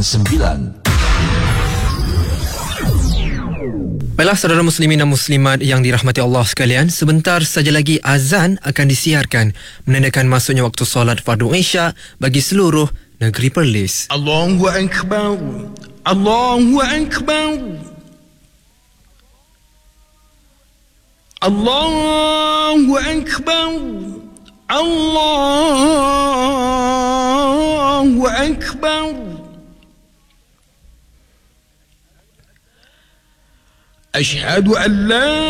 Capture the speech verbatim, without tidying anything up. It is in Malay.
Sembilan. Baiklah saudara muslimin dan muslimat yang dirahmati Allah sekalian, sebentar saja lagi azan akan disiarkan menandakan masuknya waktu solat fardu Isya bagi seluruh negeri Perlis. Allahu Akbar, Allahu Akbar, Allahu Akbar, Allahu Akbar. أشهد أن لا